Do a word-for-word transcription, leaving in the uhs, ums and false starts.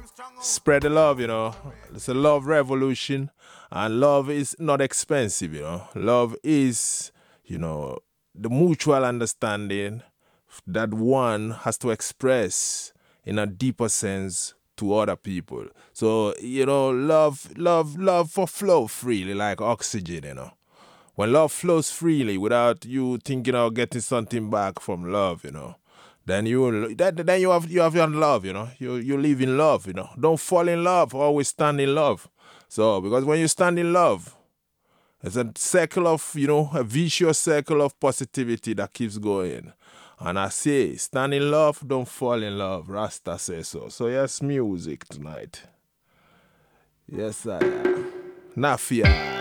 spread the love, you know. It's a love revolution, and love is not expensive, you know. Love is, you know, the mutual understanding that one has to express in a deeper sense to other people. So, you know, love, love, love for flow freely like oxygen, you know. When love flows freely without you thinking of getting something back from love, you know, then you that, then you have you have your love, you know. You you live in love, you know. Don't fall in love, always stand in love. So because when you stand in love, it's a circle of, you know, a vicious circle of positivity that keeps going. And I say, stand in love, don't fall in love. Rasta says so. So yes, music tonight. Yes, I am. Nafia.